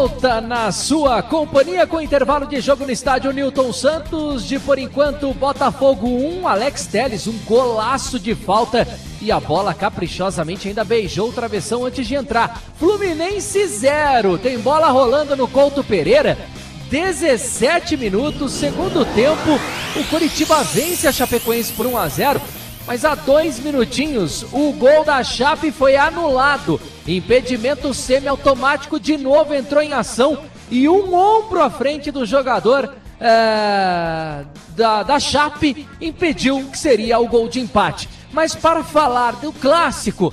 volta na sua companhia com intervalo de jogo no estádio Newton Santos. De por enquanto, Botafogo 1, Alex Telles, um golaço de falta e a bola caprichosamente ainda beijou o travessão antes de entrar. Fluminense 0, tem bola rolando no Couto Pereira. 17 minutos, segundo tempo, o Coritiba vence a Chapecoense por 1-0. Mas há 2 minutinhos, o gol da Chape foi anulado. Impedimento semiautomático de novo entrou em ação e um ombro à frente do jogador da Chape impediu que seria o gol de empate. Mas para falar do clássico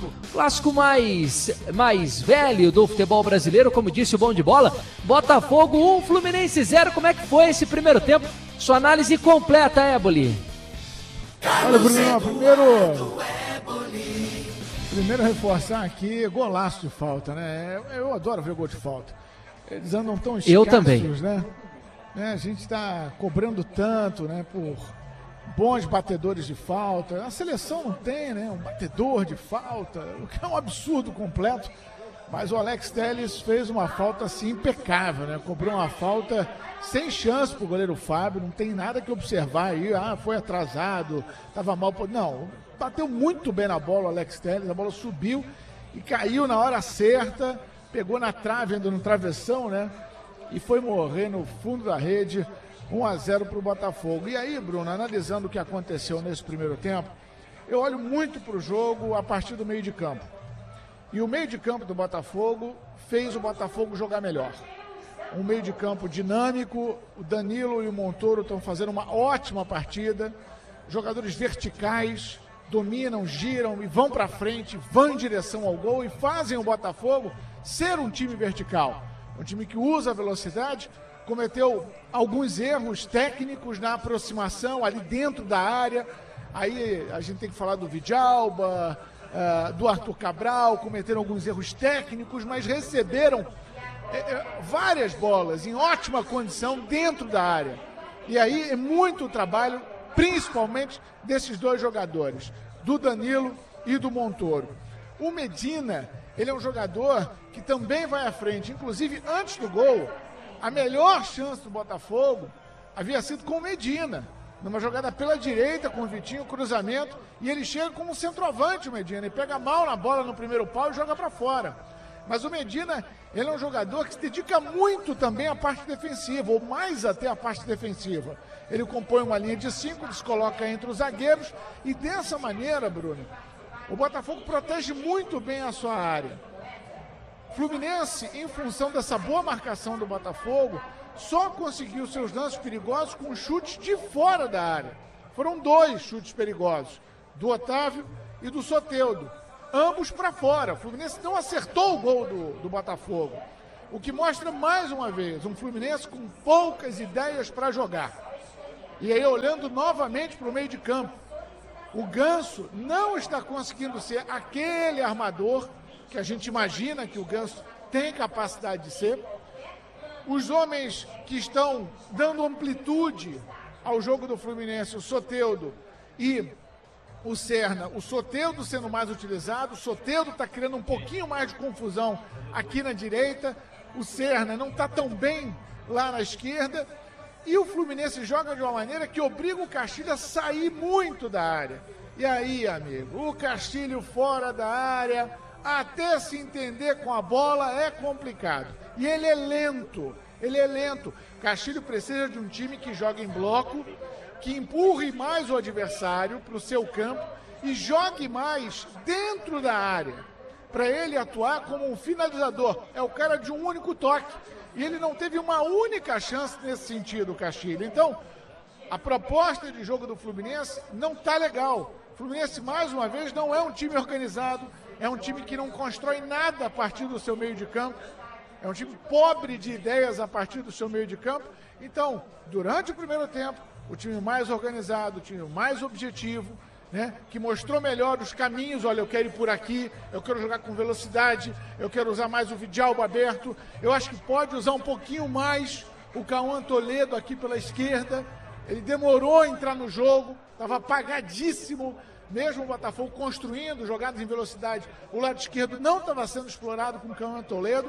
mais velho do futebol brasileiro, como disse o Bom de Bola, Botafogo 1, Fluminense 0, como é que foi esse primeiro tempo? Sua análise completa, Éboli. Olha, Bruno, primeiro reforçar aqui, golaço de falta, né? Eu adoro ver gol de falta. Eles andam tão escassos, eu também, né? A gente está cobrando tanto, né? Por bons batedores de falta. A seleção não tem, né? Um batedor de falta, o que é um absurdo completo. Mas o Alex Telles fez uma falta assim impecável, né? Cobrou uma falta sem chance pro goleiro Fábio, não tem nada que observar aí, foi atrasado, estava mal. Não, bateu muito bem na bola o Alex Telles, a bola subiu e caiu na hora certa, pegou na trave, ainda no travessão, né? E foi morrer no fundo da rede, 1-0 pro Botafogo. E aí, Bruno, analisando o que aconteceu nesse primeiro tempo, eu olho muito pro jogo a partir do meio de campo. E o meio de campo do Botafogo fez o Botafogo jogar melhor. Um meio de campo dinâmico, o Danilo e o Montoro estão fazendo uma ótima partida. Jogadores verticais, dominam, giram e vão para frente, vão em direção ao gol e fazem o Botafogo ser um time vertical. Um time que usa a velocidade, cometeu alguns erros técnicos na aproximação ali dentro da área. Aí a gente tem que falar do Vidalba, do Arthur Cabral, cometeram alguns erros técnicos, mas receberam várias bolas em ótima condição dentro da área. E aí é muito trabalho, principalmente desses dois jogadores, do Danilo e do Montoro. O Medina, ele é um jogador que também vai à frente. Inclusive, antes do gol, a melhor chance do Botafogo havia sido com o Medina, numa jogada pela direita com o Vitinho, cruzamento, e ele chega como centroavante, o Medina, e pega mal na bola no primeiro pau e joga para fora. Mas o Medina, ele é um jogador que se dedica muito também à parte defensiva, ou mais até à parte defensiva. Ele compõe uma linha de 5, descoloca entre os zagueiros, e dessa maneira, Bruno, o Botafogo protege muito bem a sua área. Fluminense, em função dessa boa marcação do Botafogo, só conseguiu seus lances perigosos com chutes de fora da área. Foram 2 chutes perigosos, do Otávio e do Soteldo, ambos para fora. O Fluminense não acertou o gol do Botafogo, o que mostra mais uma vez um Fluminense com poucas ideias para jogar. E aí, olhando novamente para o meio de campo, o Ganso não está conseguindo ser aquele armador que a gente imagina que o Ganso tem capacidade de ser. Os homens que estão dando amplitude ao jogo do Fluminense, o Soteldo e o Serna, o Soteldo sendo mais utilizado, o Soteldo está criando um pouquinho mais de confusão aqui na direita, o Serna não está tão bem lá na esquerda, e o Fluminense joga de uma maneira que obriga o Castilho a sair muito da área. E aí, amigo, o Castilho fora da área, até se entender com a bola é complicado. E ele é lento. Castilho precisa de um time que jogue em bloco, que empurre mais o adversário para o seu campo e jogue mais dentro da área, para ele atuar como um finalizador. É o cara de um único toque. E ele não teve uma única chance nesse sentido, o Castilho. Então, a proposta de jogo do Fluminense não está legal. O Fluminense, mais uma vez, não é um time organizado, é um time que não constrói nada a partir do seu meio de campo, é um time pobre de ideias a partir do seu meio de campo. Então, durante o primeiro tempo, o time mais organizado, o time mais objetivo, né, que mostrou melhor os caminhos. Olha, eu quero ir por aqui, eu quero jogar com velocidade, eu quero usar mais o Vidalba aberto, eu acho que pode usar um pouquinho mais o Cauã Toledo aqui pela esquerda. Ele demorou a entrar no jogo, estava apagadíssimo, mesmo o Botafogo construindo jogadas em velocidade. O lado esquerdo não estava sendo explorado com o Cauã Toledo,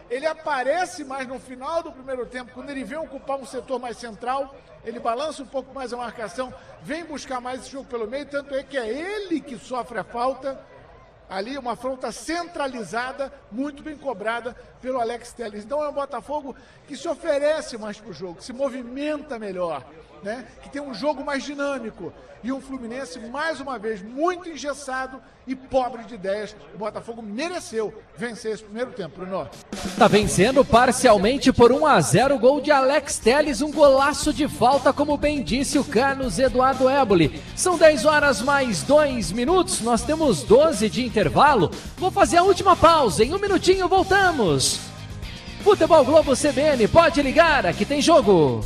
Ele aparece mais no final do primeiro tempo, quando ele vem ocupar um setor mais central, ele balança um pouco mais a marcação, vem buscar mais esse jogo pelo meio, tanto é que é ele que sofre a falta. Ali uma falta centralizada, muito bem cobrada pelo Alex Telles. Então é um Botafogo que se oferece mais para o jogo, que se movimenta melhor, né? Que tem um jogo mais dinâmico. E um Fluminense, mais uma vez, muito engessado e pobre de ideias. O Botafogo mereceu vencer esse primeiro tempo, Bruno. Tá vencendo parcialmente por 1-0, gol de Alex Telles, um golaço de falta, como bem disse o Carlos Eduardo Éboli. São 10 horas mais 2 minutos, nós temos 12 de intervalo. Vou fazer a última pausa, em um minutinho voltamos. Futebol Globo CBN, pode ligar, aqui tem jogo.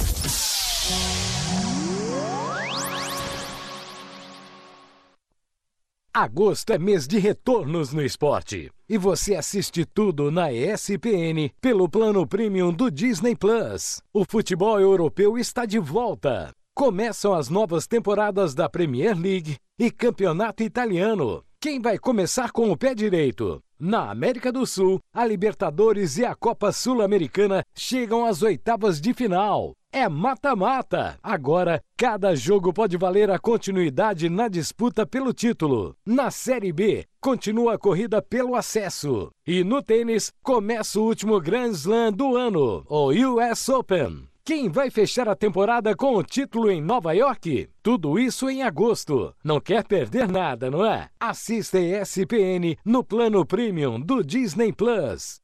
Agosto é mês de retornos no esporte. E você assiste tudo na ESPN pelo plano premium do Disney Plus. O futebol europeu está de volta. Começam as novas temporadas da Premier League e Campeonato Italiano. Quem vai começar com o pé direito? Na América do Sul, a Libertadores e a Copa Sul-Americana chegam às oitavas de final. É mata-mata. Agora, cada jogo pode valer a continuidade na disputa pelo título. Na Série B, continua a corrida pelo acesso. E no tênis, começa o último Grand Slam do ano, o US Open. Quem vai fechar a temporada com o título em Nova York? Tudo isso em agosto. Não quer perder nada, não é? Assista ESPN no plano premium do Disney Plus.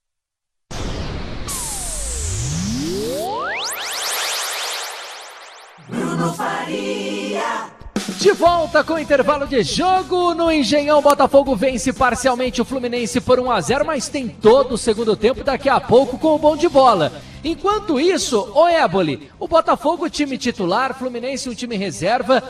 Bruno Faria. De volta com o intervalo de jogo no Engenhão. Botafogo vence parcialmente o Fluminense por 1-0, mas tem todo o segundo tempo daqui a pouco com o bom de bola. Enquanto isso, o Éboli, o Botafogo time titular, Fluminense um time reserva,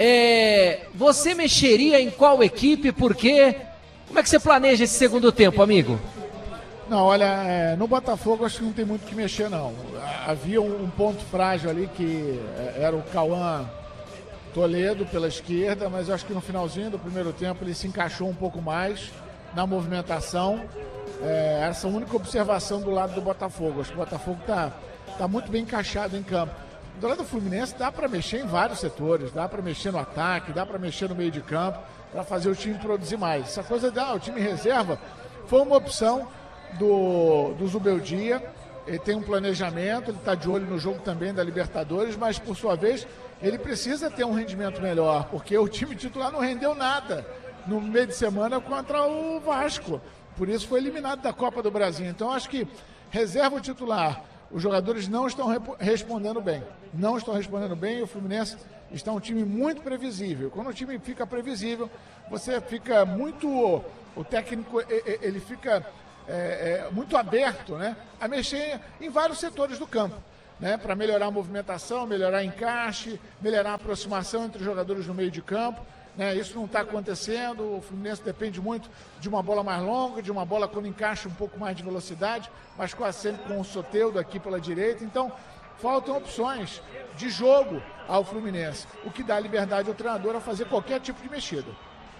você mexeria em qual equipe, por quê? Como é que você planeja esse segundo tempo, amigo? Não, olha, no Botafogo acho que não tem muito o que mexer, não. Havia um ponto frágil ali que era o Cauã Toledo pela esquerda, mas eu acho que no finalzinho do primeiro tempo ele se encaixou um pouco mais na movimentação. Essa é a única observação do lado do Botafogo. Acho que o Botafogo tá muito bem encaixado em campo. Do lado do Fluminense dá para mexer em vários setores, dá para mexer no ataque, dá para mexer no meio de campo, para fazer o time produzir mais. Essa coisa o time reserva foi uma opção do Zubeldia. Ele tem um planejamento, ele está de olho no jogo também da Libertadores, mas por sua vez ele precisa ter um rendimento melhor, porque o time titular não rendeu nada no meio de semana contra o Vasco. Por isso foi eliminado da Copa do Brasil. Então acho que reserva o titular. Os jogadores não estão respondendo bem. Não estão respondendo bem e o Fluminense está um time muito previsível. Quando o time fica previsível, você fica muito... O técnico, ele fica muito aberto, né, a mexer em vários setores do campo, né, para melhorar a movimentação, melhorar encaixe, melhorar a aproximação entre os jogadores no meio de campo. Né, isso não está acontecendo. O Fluminense depende muito de uma bola mais longa, de uma bola quando encaixa um pouco mais de velocidade, mas quase sempre com o Soteldo aqui pela direita. Então, faltam opções de jogo ao Fluminense, o que dá liberdade ao treinador a fazer qualquer tipo de mexida.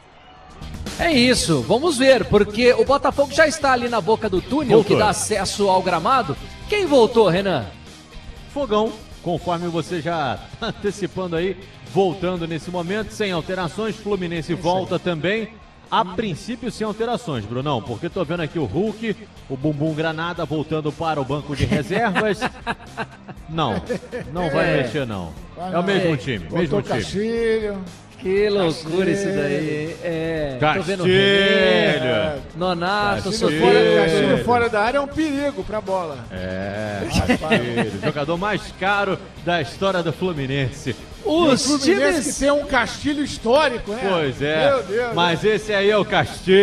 É isso, vamos ver, porque o Botafogo já está ali na boca do túnel que dá acesso ao gramado. Quem voltou, Renan? Fogão, conforme você já está antecipando aí, voltando nesse momento, sem alterações. Fluminense volta também, a princípio sem alterações, Brunão, porque estou vendo aqui o Hulk, o Bumbum Granada voltando para o banco de reservas. Não vai mexer não. É o mesmo time, mesmo time. Castilho. Que loucura isso daí. Tô vendo o René, Nonato, Castilho fora da área é um perigo pra bola. Castilho, jogador mais caro da história do Fluminense. Os Fluminense times que tem um Castilho histórico, né? Pois é, Meu Deus, mas esse aí é o Castilho.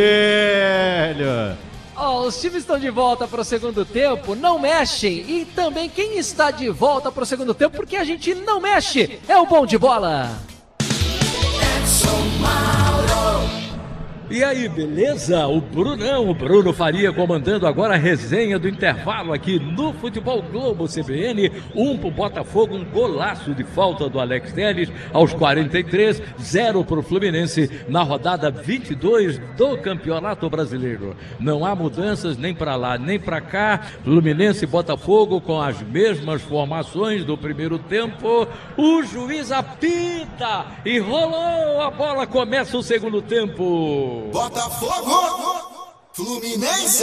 Os times estão de volta para o segundo tempo, não mexem. E também quem está de volta para o segundo tempo, porque a gente não mexe, é o bom de bola. E aí, beleza? O Bruno Faria comandando agora a resenha do intervalo aqui no Futebol Globo CBN. Pro Botafogo, um golaço de falta do Alex Telles aos 43, 0 pro Fluminense na rodada 22 do Campeonato Brasileiro. Não há mudanças nem para lá nem para cá. Fluminense e Botafogo com as mesmas formações do primeiro tempo. O juiz apita e rolou a bola, começa o segundo tempo. Botafogo, Fluminense.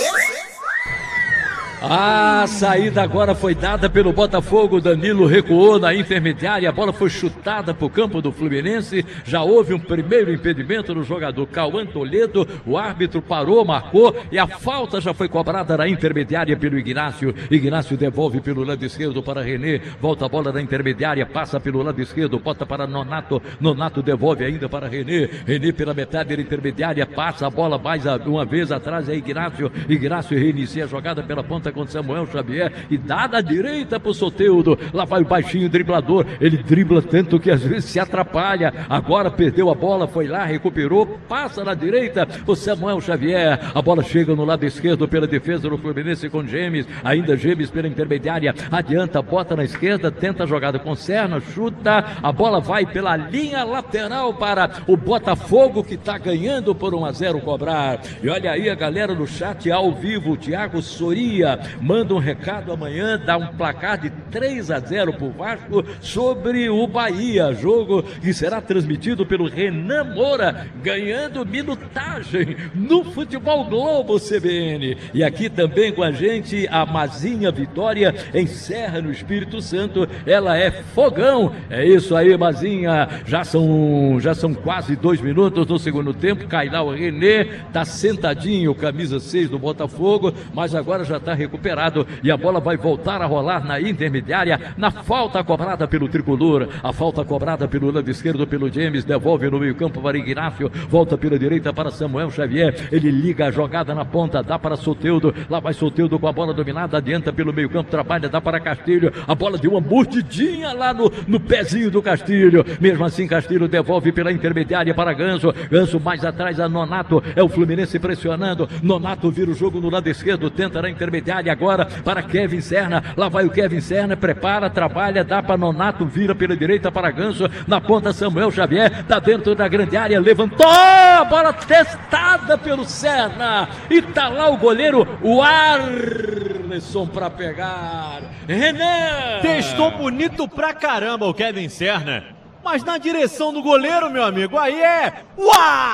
A saída agora foi dada pelo Botafogo. Danilo recuou na intermediária, a bola foi chutada para o campo do Fluminense. Já houve um primeiro impedimento no jogador Cauã Toledo. O árbitro parou, marcou e a falta já foi cobrada na intermediária pelo Ignácio. Ignácio devolve pelo lado esquerdo para René. Volta a bola na intermediária, passa pelo lado esquerdo, bota para Nonato. Nonato devolve ainda para René. René pela metade da intermediária, passa a bola mais uma vez atrás. É Ignácio. Ignácio reinicia a jogada pela ponta com Samuel Xavier e dá da direita pro Soteldo. Lá vai o baixinho driblador, ele dribla tanto que às vezes se atrapalha. Agora perdeu a bola, foi lá, recuperou, passa na direita o Samuel Xavier. A bola chega no lado esquerdo pela defesa do Fluminense com Gemes, ainda Gemes pela intermediária, adianta, bota na esquerda, tenta a jogada com Serna, chuta, a bola vai pela linha lateral para o Botafogo, que tá ganhando por 1-0 cobrar. E olha aí a galera no chat ao vivo, o Thiago Soria manda um recado amanhã, dá um placar de 3-0 pro Vasco sobre o Bahia, jogo que será transmitido pelo Renan Moura, ganhando minutagem no Futebol Globo CBN. E aqui também com a gente a Mazinha Vitória em Serra, no Espírito Santo, ela é fogão. É isso aí, Mazinha, já são quase 2 minutos no segundo tempo. Cai lá o René, tá sentadinho, camisa 6 do Botafogo, mas agora já tá recuperado e a bola vai voltar a rolar na intermediária, na falta cobrada pelo Tricolor, a falta cobrada pelo lado esquerdo pelo James, devolve no meio campo para Ignácio, volta pela direita para Samuel Xavier, ele liga a jogada na ponta, dá para Soteldo, lá vai Soteldo com a bola dominada, adianta pelo meio campo, trabalha, dá para Castilho, a bola deu uma mordidinha lá no pezinho do Castilho, mesmo assim Castilho devolve pela intermediária para Ganso, Ganso mais atrás a Nonato, é o Fluminense pressionando, Nonato vira o jogo no lado esquerdo, tenta na intermediária agora para Kevin Serna, lá vai o Kevin Serna, prepara, trabalha, dá para Nonato, vira pela direita para Ganso, na ponta Samuel Xavier, tá dentro da grande área, levantou, a bola testada pelo Serna, e tá lá o goleiro, o Arlisson para pegar, Renan! Testou bonito pra caramba o Kevin Serna, mas na direção do goleiro, meu amigo, aí é o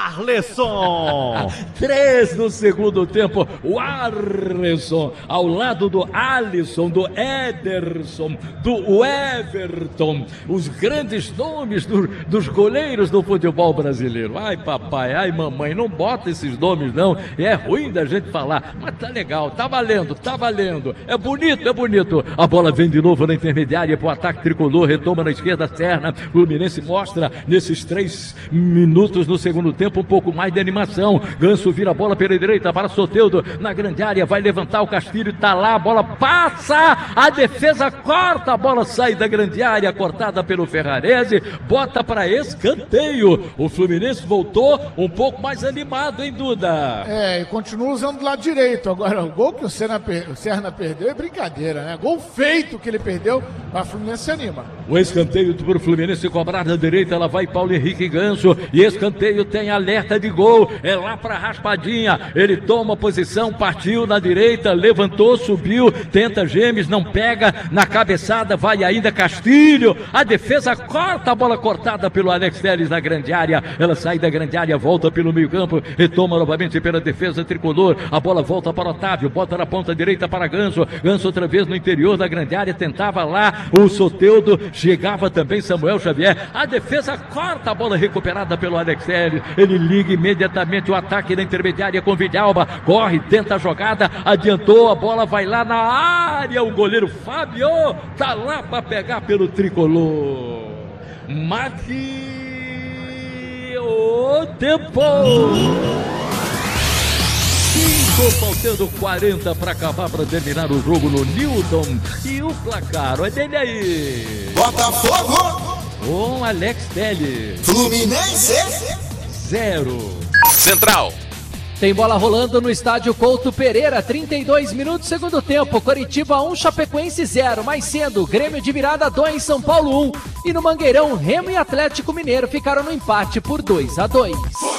Arlisson. 3 no segundo tempo, o Arlisson, ao lado do Alisson, do Ederson, do Everton, os grandes nomes dos goleiros do futebol brasileiro. Ai papai, ai mamãe, não bota esses nomes não, é ruim da gente falar, mas tá legal, tá valendo, é bonito. A bola vem de novo na intermediária pro ataque tricolor, retoma na esquerda, Serna, Fluminense mostra nesses 3 minutos no segundo tempo um pouco mais de animação. Ganso vira a bola pela direita para Soteldo na grande área, vai levantar o Castilho, tá lá, a bola passa, a defesa corta, a bola sai da grande área, cortada pelo Ferrarese, bota para escanteio. O Fluminense voltou um pouco mais animado, hein, Duda? E continua usando do lado direito. Agora, o gol que o Serna perdeu é brincadeira, né? Gol feito que ele perdeu, mas o Fluminense se anima. O escanteio para o Fluminense cobrar na direita, ela vai Paulo Henrique Ganso, e escanteio tem alerta de gol, é lá para Raspadinha, ele toma posição, partiu na direita, levantou, subiu, tenta Gemes, não pega, na cabeçada vai ainda Castilho, a defesa corta, a bola cortada pelo Alex Telles na grande área, ela sai da grande área, volta pelo meio campo, retoma novamente pela defesa tricolor, a bola volta para Otávio, bota na ponta direita para Ganso, Ganso outra vez no interior da grande área, tentava lá o Soteldo, chegava também Samuel Xavier, a defesa corta, a bola recuperada pelo Alex Telles, ele liga imediatamente o ataque na intermediária com Villalba, corre, tenta a jogada, adiantou, a bola vai lá na área, o goleiro Fábio tá lá para pegar pelo tricolor. Mate o tempo. 5, faltando 40 para acabar, para terminar o jogo no Newton, e o placar, olha ele aí. Botafogo com Alex Telles, Fluminense 0. Central. Tem bola rolando no estádio Couto Pereira, 32 minutos, segundo tempo. Coritiba 1, Chapecoense 0. Mais cedo, Grêmio de Virada 2, São Paulo 1. E no Mangueirão, Remo e Atlético Mineiro ficaram no empate por 2-2.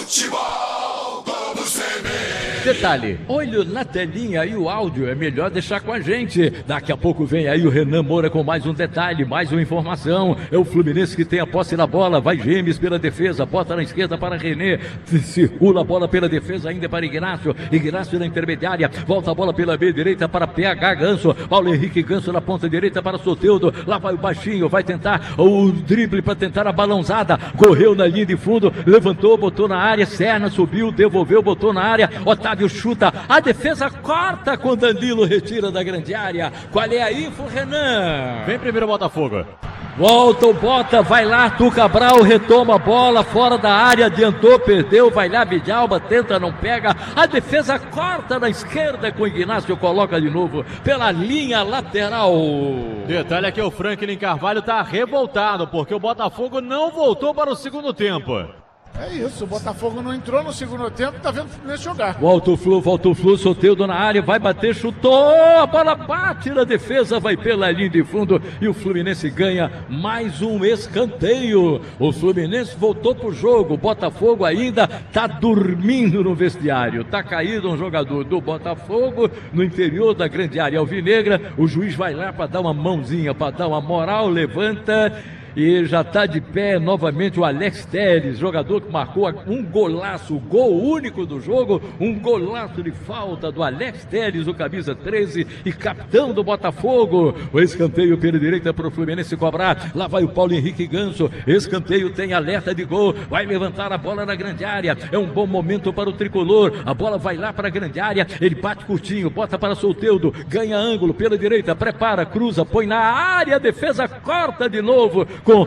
Futebol do CB. Detalhe, olho na telinha e o áudio é melhor deixar com a gente. Daqui a pouco vem aí o Renan Moura com mais um detalhe, mais uma informação. É o Fluminense que tem a posse da bola, vai Gêmeos pela defesa, bota na esquerda para René, circula a bola pela defesa ainda para Ignacio na intermediária, volta a bola pela meia direita para PH Ganso, Paulo Henrique Ganso na ponta direita para Soteldo, lá vai o baixinho, vai tentar o drible para tentar a balãozada, correu na linha de fundo, levantou, botou na área, Serna subiu, devolveu, botou na área, Otávio chuta, a defesa corta com Danilo, retira da grande área. Qual é a info, Renan? Vem primeiro Botafogo. Volta o Bota, vai lá, Arthur Cabral, retoma a bola, fora da área, adiantou, perdeu, vai lá, Vidalba, tenta, não pega, a defesa corta na esquerda com o Ignacio, coloca de novo pela linha lateral. Detalhe é que o Franklin Carvalho tá revoltado, porque o Botafogo não voltou para o segundo tempo. É isso, o Botafogo não entrou no segundo tempo, tá vendo o Fluminense jogar. Volta o Flu, Soteldo na área, vai bater, chutou, a bola bate na defesa, vai pela linha de fundo e o Fluminense ganha mais um escanteio. O Fluminense voltou pro jogo, o Botafogo ainda tá dormindo no vestiário, tá caído um jogador do Botafogo no interior da grande área alvinegra, o juiz vai lá para dar uma mãozinha, para dar uma moral, levanta... E já está de pé novamente o Alex Telles, jogador que marcou um golaço, gol único do jogo, um golaço de falta do Alex Telles, o camisa 13 e capitão do Botafogo. O escanteio pela direita para o Fluminense cobrar, lá vai o Paulo Henrique Ganso, escanteio tem alerta de gol, vai levantar a bola na grande área, é um bom momento para o tricolor, a bola vai lá para a grande área, ele bate curtinho, bota para Soteldo, ganha ângulo pela direita, prepara, cruza, põe na área, a defesa corta de novo, com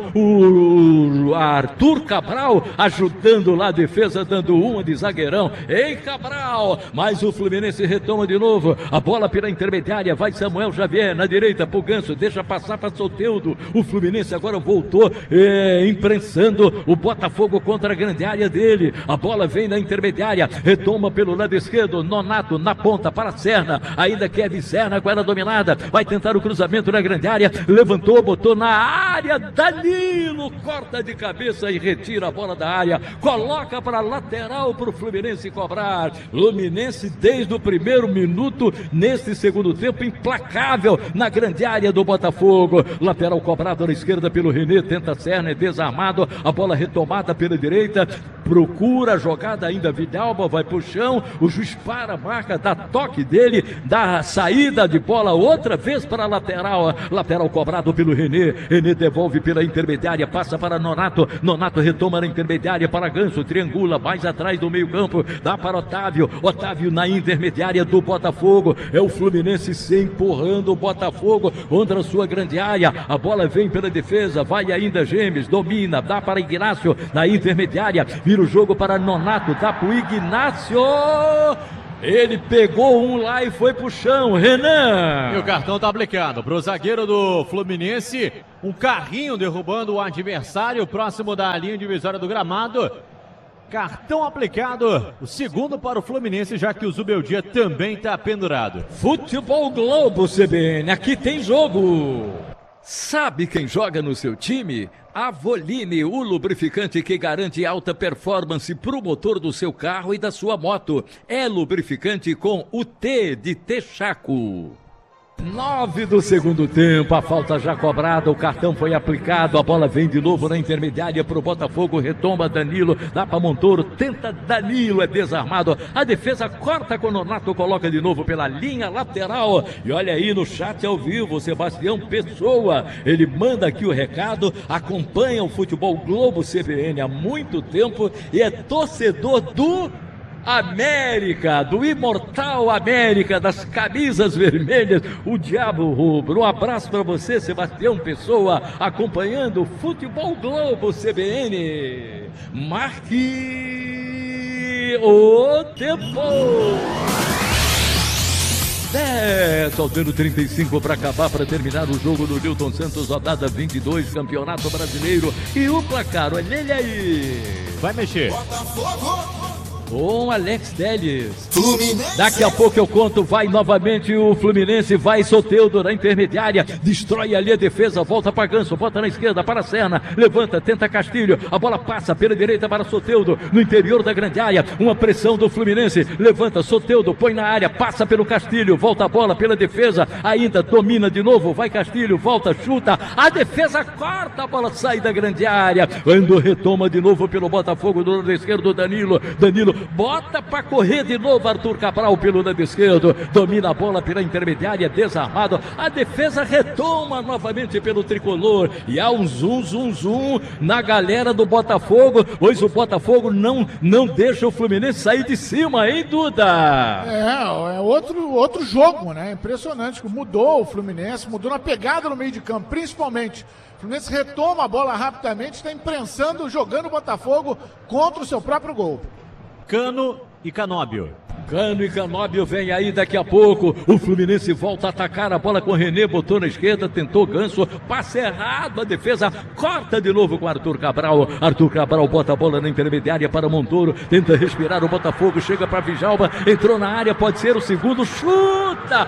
o Arthur Cabral ajudando lá a defesa, dando uma de zagueirão. Ei, Cabral! Mas o Fluminense retoma de novo. A bola pela intermediária, vai Samuel Xavier na direita pro Ganso, deixa passar para Soteldo. O Fluminense agora voltou imprensando o Botafogo contra a grande área dele. A bola vem na intermediária, retoma pelo lado esquerdo, Nonato na ponta para Serna, ainda Kevin Serna com ela dominada, vai tentar o cruzamento na grande área, levantou, botou na área, Danilo corta de cabeça e retira a bola da área, coloca para lateral para o Fluminense cobrar. Fluminense desde o primeiro minuto neste segundo tempo implacável na grande área do Botafogo. Lateral cobrado na esquerda pelo René, tenta Serna, é desarmado, a bola retomada pela direita, procura a jogada ainda, Vidalba vai pro chão, o juiz para, marca, dá toque dele, dá saída de bola outra vez para a lateral, lateral cobrado pelo René, René devolve pela intermediária, passa para Nonato, Nonato retoma na intermediária para Ganso, triangula mais atrás do meio campo, dá para Otávio, Otávio na intermediária do Botafogo, é o Fluminense se empurrando o Botafogo contra a sua grande área, a bola vem pela defesa, vai ainda Gêmeos, domina, dá para Ignacio na intermediária, vira o jogo para Nonato, dá para o Ignacio, ele pegou um lá e foi pro chão, Renan. E o cartão tá aplicado pro zagueiro do Fluminense, um carrinho derrubando o adversário próximo da linha divisória do gramado. Cartão aplicado, o segundo para o Fluminense, já que o Zubeldia também tá pendurado. Futebol Globo CBN, aqui tem jogo. Sabe quem joga no seu time? Avoline, o lubrificante que garante alta performance para o motor do seu carro e da sua moto. É lubrificante com o T de Texaco. 9 do segundo tempo, a falta já cobrada, o cartão foi aplicado, a bola vem de novo na intermediária para o Botafogo, retoma Danilo, dá para Montoro, tenta Danilo, é desarmado, a defesa corta com o Nonato, coloca de novo pela linha lateral, e olha aí no chat ao vivo, Sebastião Pessoa, ele manda aqui o recado, acompanha o Futebol Globo CBN há muito tempo e é torcedor do América, do imortal América, das camisas vermelhas, o Diabo Rubro. Um abraço para você, Sebastião Pessoa, acompanhando o Futebol Globo CBN. Marque o tempo. Faltando 35 para acabar, para terminar o jogo do Newton Santos, rodada 22, Campeonato Brasileiro. E o placar, olha ele aí. Vai mexer. Botafogo. com Alex Telles. Fluminense. Daqui a pouco eu conto, vai novamente o Fluminense, vai Soteldo na intermediária, destrói ali a defesa, volta para Ganso, bota na esquerda para Serna, levanta, tenta Castilho, a bola passa pela direita para Soteldo, no interior da grande área, uma pressão do Fluminense, levanta Soteldo, põe na área, passa pelo Castilho, volta a bola pela defesa, ainda domina de novo, vai Castilho, volta, chuta, a defesa corta, a bola sai da grande área, quando retoma de novo pelo Botafogo do lado esquerdo, Danilo bota para correr de novo Arthur Cabral pelo lado esquerdo, domina a bola pela intermediária, desarmado, a defesa retoma novamente pelo tricolor, e há um zum na galera do Botafogo, pois o Botafogo não deixa o Fluminense sair de cima, hein, Duda? É outro jogo, né? Impressionante, mudou o Fluminense, mudou na pegada no meio de campo, principalmente. O Fluminense retoma a bola rapidamente, está imprensando, jogando o Botafogo contra o seu próprio gol. Cano e Canóbio. Cano e Canóbio vem aí daqui a pouco, o Fluminense volta a atacar a bola com o René, botou na esquerda, tentou Ganso, passe errado, a defesa corta de novo com Arthur Cabral bota a bola na intermediária para Montoro, tenta respirar o Botafogo, chega para Djalma, entrou na área, pode ser o segundo, chuta,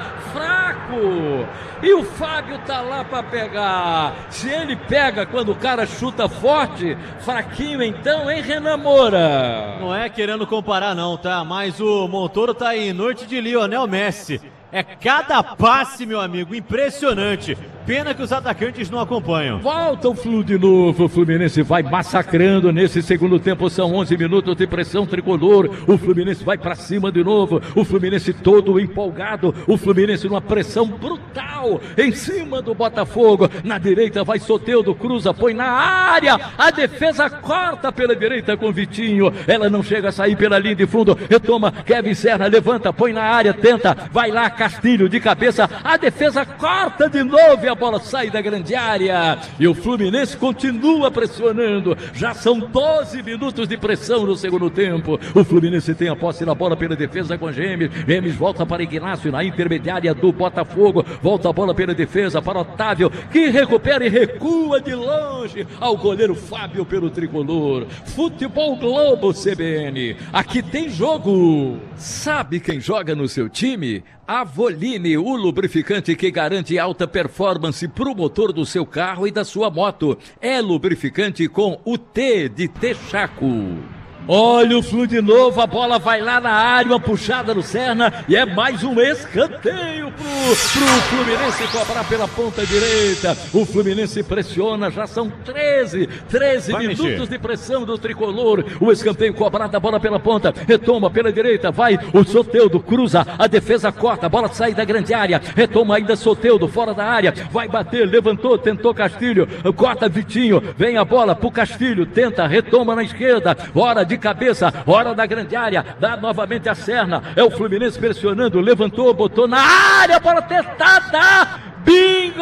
fraco, e o Fábio tá lá para pegar, se ele pega quando o cara chuta forte, fraquinho então, hein, Renan Moura? Não é querendo comparar não, tá? Mas o Montoro tá aí, noite de Lionel Messi. É cada passe, meu amigo, impressionante. Pena que os atacantes não acompanham. Volta o Flu de novo, o Fluminense vai massacrando nesse segundo tempo, são 11 minutos de pressão tricolor, o Fluminense vai pra cima de novo, o Fluminense todo empolgado, o Fluminense numa pressão brutal, em cima do Botafogo, na direita vai Soteldo, cruza, põe na área, a defesa corta pela direita com Vitinho, ela não chega a sair pela linha de fundo, retoma, Kevin Serna, levanta, põe na área, tenta, vai lá, Castilho de cabeça, a defesa corta de novo e a bola sai da grande área e o Fluminense continua pressionando, já são 12 minutos de pressão no segundo tempo, o Fluminense tem a posse na bola pela defesa com Gemes volta para Ignacio na intermediária do Botafogo, volta a bola pela defesa para Otávio, que recupera e recua de longe ao goleiro Fábio pelo tricolor. Futebol Globo CBN, aqui tem jogo. Sabe quem joga no seu time? Avoline, o lubrificante que garante alta performance para o motor do seu carro e da sua moto. É lubrificante com o T de Texaco. Olha o Flu de novo, a bola vai lá na área, uma puxada no Serna e é mais um escanteio pro Fluminense cobrar pela ponta direita. O Fluminense pressiona, já são 13 minutos de pressão do tricolor. O escanteio cobrado, a bola pela ponta, retoma pela direita, vai o Soteldo, cruza, a defesa corta, a bola sai da grande área, retoma ainda Soteldo, fora da área, vai bater, levantou, tentou Castilho, corta Vitinho, vem a bola pro Castilho, tenta, retoma na esquerda, hora de cabeça, hora da grande área, dá novamente a Serna, é o Fluminense pressionando, levantou, botou na área, bola testada, bingo!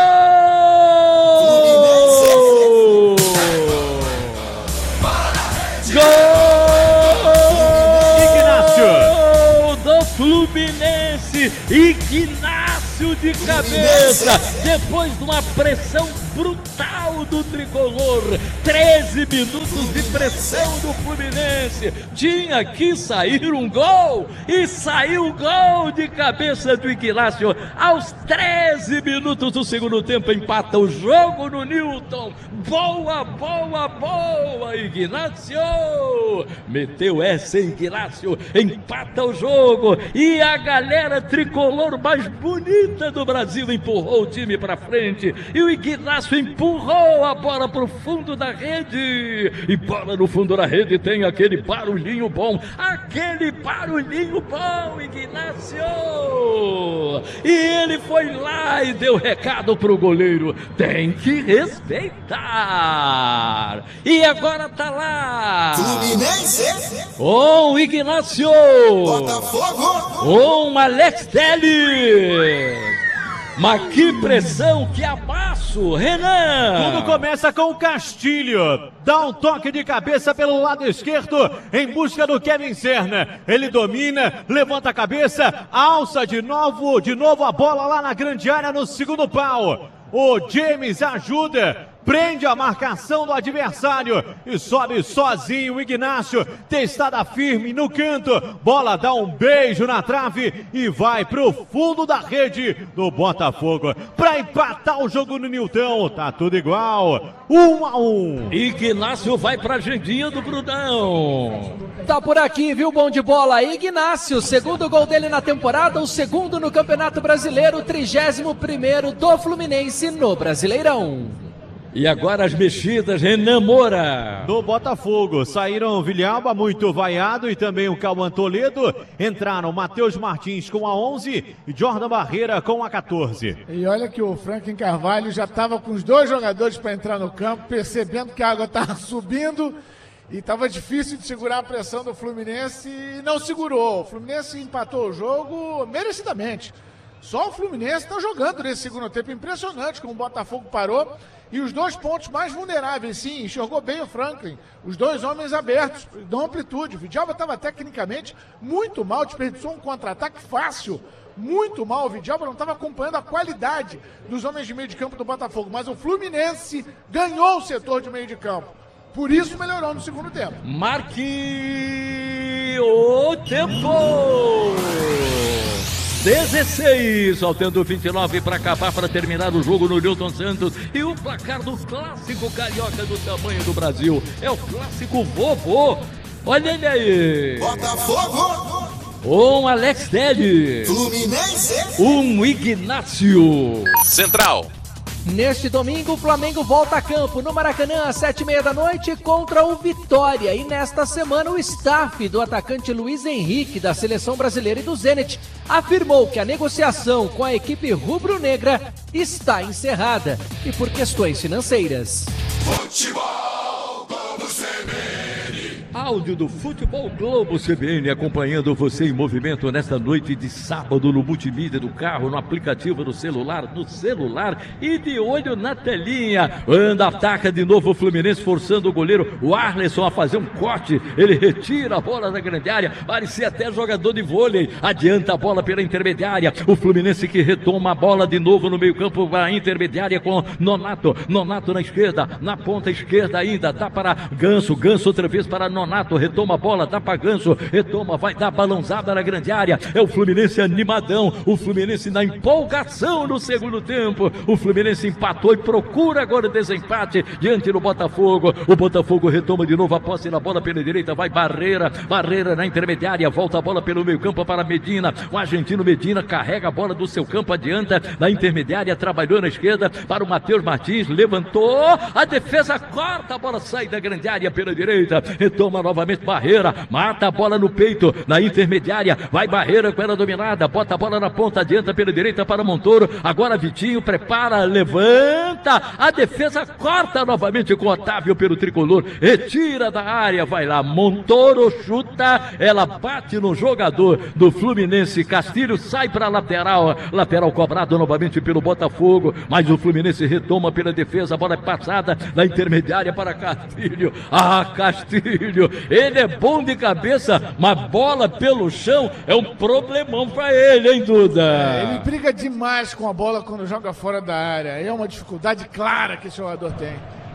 Gol! Ignacio! Do Fluminense, Ignacio de cabeça, depois de uma pressão brutal do tricolor, 13 minutos de pressão do Fluminense, tinha que sair um gol, e saiu o gol de cabeça do Ignacio, aos 13 minutos do segundo tempo, empata o jogo no Newton, boa, Ignacio, meteu essa Ignacio, empata o jogo, e a galera tricolor mais bonita do Brasil empurrou o time pra frente, e o Ignacio empurrou a bola pro fundo da rede, e bola no fundo da rede tem aquele barulhinho bom, Ignacio, e ele foi lá e deu recado pro goleiro, tem que respeitar, e agora tá lá Fluminense, o Ignacio, Botafogo, Alex Telles. Mas que pressão, que amasso, Renan! Tudo começa com o Castilho. Dá um toque de cabeça pelo lado esquerdo em busca do Kevin Serna. Ele domina, levanta a cabeça, alça de novo a bola lá na grande área no segundo pau. O James ajuda, surpreende a marcação do adversário e sobe sozinho o Ignácio, testada firme no canto, bola dá um beijo na trave e vai pro fundo da rede do Botafogo para empatar o jogo no Nilton. Tá tudo igual, 1-1. Ignácio vai pra agendinha do Brunão. Tá por aqui, viu, bom de bola? Ignácio, segundo gol dele na temporada, o segundo no Campeonato Brasileiro, 31º do Fluminense no Brasileirão. E agora as mexidas, Renan Moura. Do Botafogo, saíram Vilhaba, muito vaiado, e também o Cauã Toledo. Entraram Matheus Martins com a 11 e Jordan Barreira com a 14. E olha que o Franklin Carvalho já estava com os 2 jogadores para entrar no campo, percebendo que a água estava subindo e estava difícil de segurar a pressão do Fluminense e não segurou. O Fluminense empatou o jogo merecidamente. Só o Fluminense está jogando nesse segundo tempo. Impressionante como o Botafogo parou. E os 2 pontos mais vulneráveis, sim, enxergou bem o Franklin. Os 2 homens abertos, dão amplitude. O Vidalba estava tecnicamente muito mal, desperdiçou um contra-ataque fácil. Muito mal, o Vidalba não estava acompanhando a qualidade dos homens de meio de campo do Botafogo. Mas o Fluminense ganhou o setor de meio de campo. Por isso melhorou no segundo tempo. Marque o tempo! 16, faltando 29 para acabar, para terminar o jogo no Nilton Santos. E o placar do clássico carioca do tamanho do Brasil. É o clássico vovô. Olha ele aí. Botafogo. Um Alex Telles. Fluminense. Um Ignácio. Central. Neste domingo, o Flamengo volta a campo no Maracanã às 7h30 da noite contra o Vitória. E nesta semana, o staff do atacante Luiz Henrique, da Seleção Brasileira e do Zenit, afirmou que a negociação com a equipe rubro-negra está encerrada e por questões financeiras. Futebol Globo CBN. Áudio do Futebol Globo CBN acompanhando você em movimento nesta noite de sábado no multimídia do carro, no aplicativo do celular, no celular e de olho na telinha. Anda, ataca de novo o Fluminense, forçando o goleiro o Arleson a fazer um corte. Ele retira a bola da grande área, parecia até jogador de vôlei. Adianta a bola pela intermediária. O Fluminense que retoma a bola de novo no meio campo para a intermediária com Nonato. Nonato na esquerda, na ponta esquerda ainda, dá para Ganso. Ganso outra vez para Nonato, retoma a bola, dá para Ganso, retoma, vai dar balãozada na grande área. É o Fluminense animadão, o Fluminense na empolgação no segundo tempo. O Fluminense empatou e procura agora o desempate diante do Botafogo. O Botafogo retoma de novo a posse na bola pela direita, vai Barreira, Barreira na intermediária, volta a bola pelo meio campo para Medina. O argentino Medina carrega a bola do seu campo, adianta na intermediária, trabalhou na esquerda para o Matheus Martins, levantou, a defesa corta, a bola sai da grande área pela direita, retoma novamente Barreira, mata a bola no peito, na intermediária, vai Barreira com ela dominada, bota a bola na ponta, adianta pela direita para Montoro, agora Vitinho prepara, levanta, a defesa corta novamente com Otávio pelo tricolor, retira da área, vai lá, Montoro chuta, ela bate no jogador do Fluminense, Castilho sai para lateral, lateral cobrado novamente pelo Botafogo, mas o Fluminense retoma pela defesa, a bola é passada na intermediária para Castilho, Castilho, ele é bom de cabeça, mas bola pelo chão é um problemão para ele, hein, Duda? Ele briga demais com a bola quando joga fora da área, é uma dificuldade clara que esse jogador tem.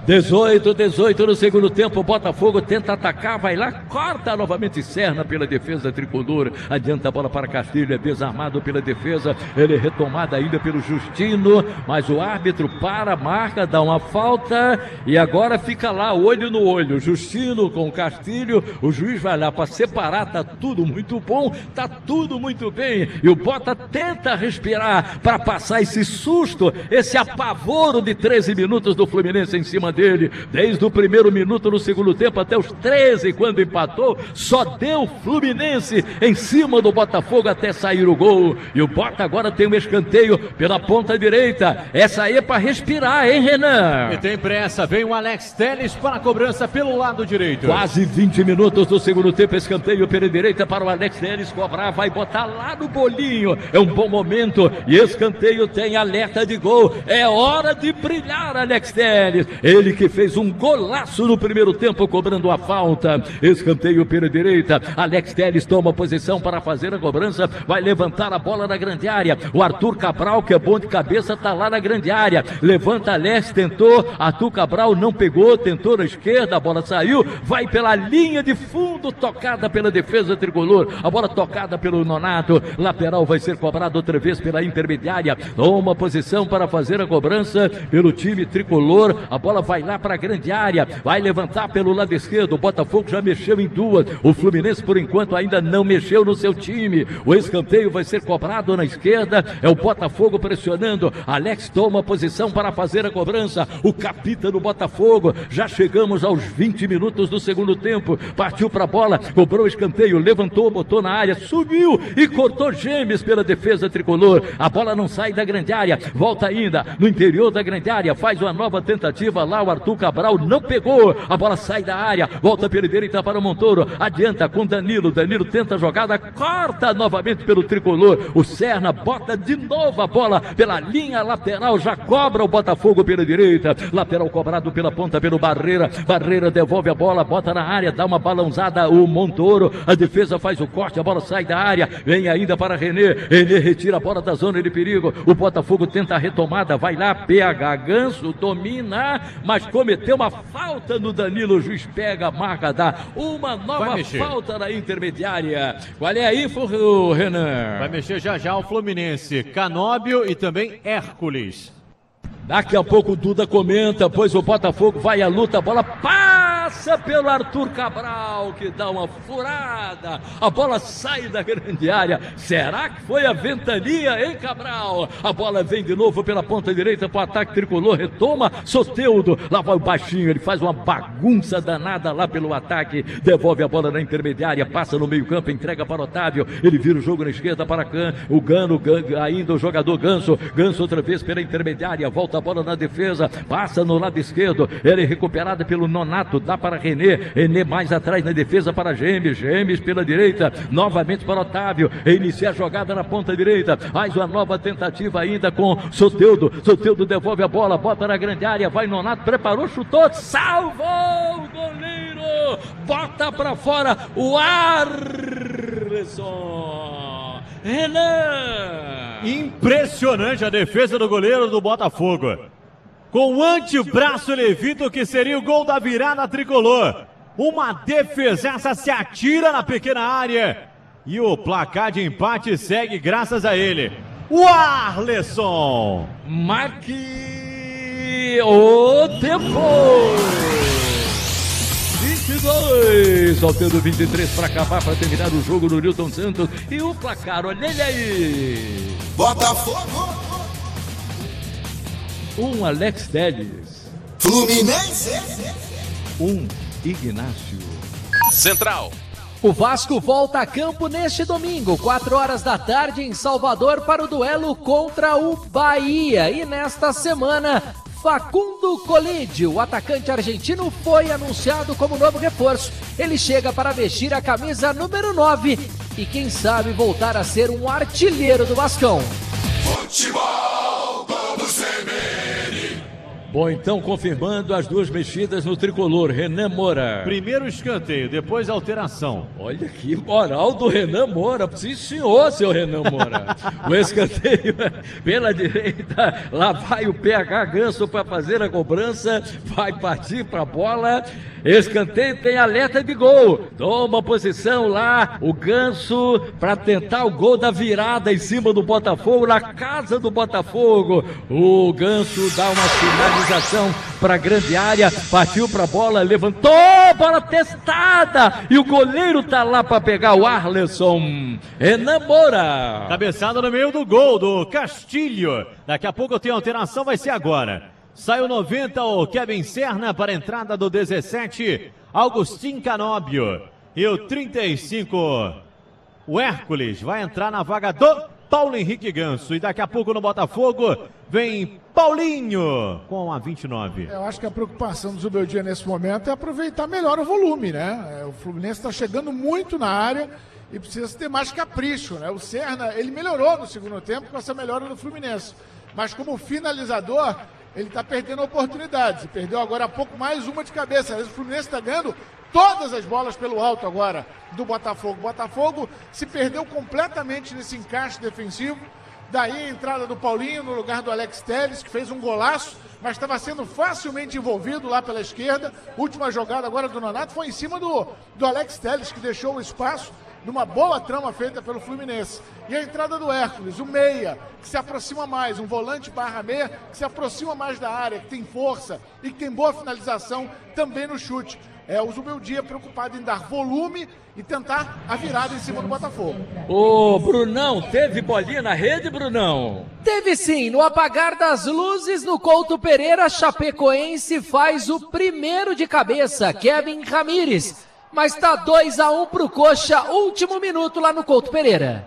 18 no segundo tempo, o Botafogo tenta atacar, vai lá, corta novamente Serna pela defesa tricolor, adianta a bola para Castilho, é desarmado pela defesa, ele é retomado ainda pelo Justino, mas o árbitro para, marca, dá uma falta e agora fica lá, olho no olho, Justino com Castilho, o juiz vai lá para separar, tá tudo muito bom, tá tudo muito bem, e o Bota tenta respirar para passar esse susto, esse apavoro de 13 minutos do Fluminense em cima dele, desde o primeiro minuto no segundo tempo até os 13, quando empatou, só deu Fluminense em cima do Botafogo até sair o gol, e o Bota agora tem um escanteio pela ponta direita, essa aí é para respirar, hein, Renan? E tem pressa, vem o Alex Telles para a cobrança pelo lado direito. Quase 20 minutos do segundo tempo, escanteio pela direita para o Alex Telles cobrar, vai botar lá no bolinho, é um bom momento, e escanteio tem alerta de gol, é hora de brilhar, Alex Telles, ele Ele que fez um golaço no primeiro tempo, cobrando a falta. Escanteio pela direita. Alex Telles toma posição para fazer a cobrança. Vai levantar a bola na grande área. O Arthur Cabral, que é bom de cabeça, tá lá na grande área. Levanta Alex, tentou. Arthur Cabral não pegou, tentou na esquerda. A bola saiu. Vai pela linha de fundo, tocada pela defesa tricolor. A bola tocada pelo Nonato. Lateral vai ser cobrado outra vez pela intermediária. Toma posição para fazer a cobrança pelo time tricolor. A bola vai lá para a grande área. Vai levantar pelo lado esquerdo. O Botafogo já mexeu em duas. O Fluminense, por enquanto, ainda não mexeu no seu time. O escanteio vai ser cobrado na esquerda. É o Botafogo pressionando. Alex toma posição para fazer a cobrança. O capita do Botafogo. Já chegamos aos 20 minutos do segundo tempo. Partiu para a bola. Cobrou o escanteio. Levantou, botou na área. Subiu e cortou Gêmeos pela defesa tricolor. A bola não sai da grande área. Volta ainda no interior da grande área. Faz uma nova tentativa lá. O Arthur Cabral não pegou. A bola sai da área. Volta pela direita para o Montoro. Adianta com Danilo. Danilo tenta a jogada. Corta novamente pelo tricolor. O Serna bota de novo a bola pela linha lateral. Já cobra o Botafogo pela direita. Lateral cobrado pela ponta pelo Barreira. Barreira devolve a bola. Bota na área. Dá uma balãozada o Montoro. A defesa faz o corte. A bola sai da área. Vem ainda para René. René retira a bola da zona de perigo. O Botafogo tenta a retomada. Vai lá. PH Ganso domina. Mas cometeu uma falta no Danilo. O juiz pega, marca, dá uma nova falta na intermediária. Qual é aí, Renan? Vai mexer já já o Fluminense. Canóbio e também Hércules. Daqui a pouco o Duda comenta, pois o Botafogo vai à luta, a bola passa pelo Arthur Cabral, que dá uma furada, a bola sai da grande área. Será que foi a ventania, hein, Cabral? A bola vem de novo pela ponta direita para o ataque tricolor, retoma Soteldo, lá vai o baixinho, ele faz uma bagunça danada lá pelo ataque, devolve a bola na intermediária, passa no meio campo, entrega para Otávio, ele vira o jogo na esquerda para o Gano, ainda o jogador Ganso outra vez pela intermediária, volta a bola na defesa, passa no lado esquerdo, ele é recuperada pelo Nonato, dá para René, René mais atrás na defesa para Gêmeos, Gêmeos pela direita, novamente para Otávio, inicia a jogada na ponta direita, mais uma nova tentativa ainda com Soteldo, Soteldo devolve a bola, bota na grande área, vai Nonato, preparou, chutou, salvou o goleiro, bota para fora o Arleson. Renan! Impressionante a defesa do goleiro do Botafogo. Com o antebraço ele evita o que seria o gol da virada tricolor. Uma defesaça, se atira na pequena área. E o placar de empate segue graças a ele. O Arleson! Marque o tempo! 22, faltando 23 para acabar, para terminar o jogo do Newton Santos. E o placar, olha ele aí. Botafogo. Alex Telles. Fluminense. Ignácio. Central. O Vasco volta a campo neste domingo, 4 horas da tarde em Salvador, para o duelo contra o Bahia. E nesta semana, Facundo Colide, o atacante argentino, foi anunciado como novo reforço. Ele chega para vestir a camisa número 9 e quem sabe voltar a ser um artilheiro do Vascão. Futebol, vamos CBN. Bom, então confirmando as duas mexidas no tricolor, Renan Moura. Primeiro escanteio, depois alteração. Olha que moral do Renan Moura. Sim, senhor, seu Renan Moura. O escanteio pela direita. Lá vai o PH Ganso para fazer a cobrança. Vai partir para a bola. Escanteio tem alerta de gol. Toma posição lá o Ganso para tentar o gol da virada em cima do Botafogo, na casa do Botafogo. O Ganso dá uma finalização para a grande área, partiu para a bola, levantou, bola testada e o goleiro tá lá para pegar o Arleson. Renan Moura. Cabeçada no meio do gol do Castilho. Daqui a pouco tem alteração, vai ser agora. Saiu 90 o Kevin Serna para a entrada do 17, Augustin Canóbio. E o 35, o Hércules, vai entrar na vaga do Paulo Henrique Ganso. E daqui a pouco no Botafogo vem Paulinho com a 29. Eu acho que a preocupação do Zubeldia nesse momento é aproveitar melhor o volume, né? O Fluminense está chegando muito na área e precisa ter mais capricho, né? O Serna, ele melhorou no segundo tempo com essa melhora do Fluminense. Mas como finalizador, ele está perdendo oportunidades. E perdeu agora há pouco mais uma de cabeça. O Fluminense está ganhando todas as bolas pelo alto agora do Botafogo. O Botafogo se perdeu completamente nesse encaixe defensivo. Daí a entrada do Paulinho no lugar do Alex Telles, que fez um golaço, mas estava sendo facilmente envolvido lá pela esquerda. Última jogada agora do Nonato foi em cima do Alex Telles, que deixou o espaço numa boa trama feita pelo Fluminense. E a entrada do Hércules, o meia, que se aproxima mais, um volante barra meia, que se aproxima mais da área, que tem força e que tem boa finalização também no chute. O Zubeldia preocupado em dar volume e tentar a virada em cima do Botafogo. Ô, Brunão, teve bolinha na rede, Brunão? Teve sim, no apagar das luzes no Couto Pereira, Chapecoense faz o primeiro de cabeça, Kevin Ramírez. Mas tá 2-1 pro Coxa, último minuto lá no Couto Pereira.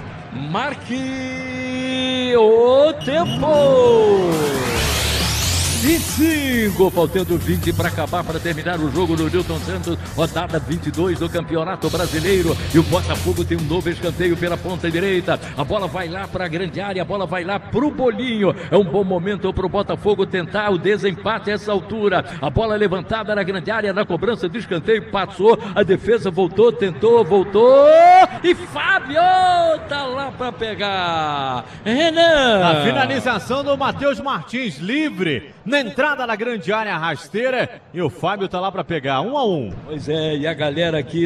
Marque o tempo! 25, faltando 20 para acabar, para terminar o jogo no Newton Santos, rodada 22 do Campeonato Brasileiro, e o Botafogo tem um novo escanteio pela ponta direita, a bola vai lá para a grande área, a bola vai lá pro Bolinho, é um bom momento pro Botafogo tentar o desempate a essa altura, a bola levantada na grande área, na cobrança de escanteio, passou, a defesa voltou, tentou, voltou, e Fábio tá lá para pegar, Renan! A finalização do Matheus Martins, livre, na entrada da grande área rasteira, e o Fábio tá lá para pegar, 1-1. Pois é, e a galera aqui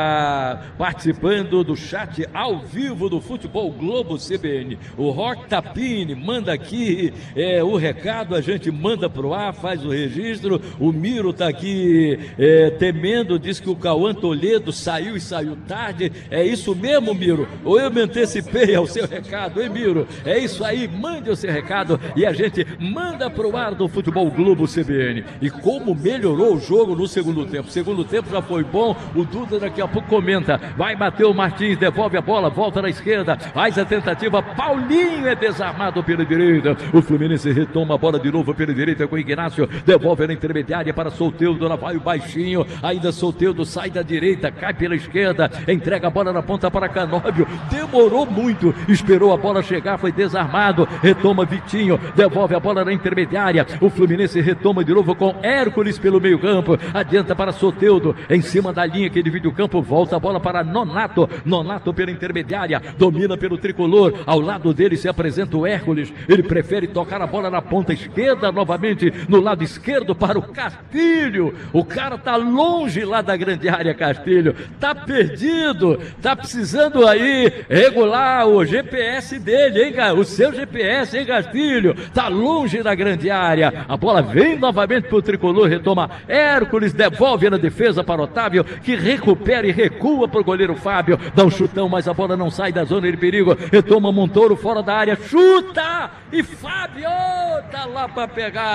tá participando do chat ao vivo do Futebol Globo CBN. O Rock Tapini manda aqui o recado, a gente manda pro ar, faz o registro. O Miro tá aqui temendo, diz que o Cauã Toledo saiu e saiu tarde. É isso mesmo, Miro? Ou eu me antecipei ao seu recado, hein, Miro? É isso aí, mande o seu recado e a gente manda pro ar do Futebol Globo CBN. E como melhorou o jogo no segundo tempo. O segundo tempo já foi bom. O Duda daqui a pouco comenta. Vai bater o Martins, devolve a bola, volta na esquerda, faz a tentativa. Paulinho é desarmado pela direita. O Fluminense retoma a bola de novo pela direita com o Ignacio. Devolve na intermediária para Soteldo. Lá vai o baixinho. Ainda Soteldo sai da direita, cai pela esquerda. Entrega a bola na ponta para Canóbio. Demorou muito. Esperou a bola chegar, foi desarmado. Retoma Vitinho. Devolve a bola na intermediária. O Fluminense retoma de novo com Hércules pelo meio campo, adianta para Soteldo, em cima da linha que divide o campo, volta a bola para Nonato, Nonato pela intermediária, domina pelo tricolor, ao lado dele se apresenta o Hércules, ele prefere tocar a bola na ponta esquerda, novamente no lado esquerdo para o Castilho, o cara tá longe lá da grande área, Castilho, tá perdido, tá precisando aí regular o GPS dele, hein, o seu GPS, hein, Castilho, tá longe da grande área. A bola vem novamente para o tricolor, retoma Hércules, devolve na defesa para Otávio, que recupera e recua para o goleiro Fábio, dá um chutão, mas a bola não sai da zona de perigo, retoma Montoro fora da área, chuta, e Fábio tá lá para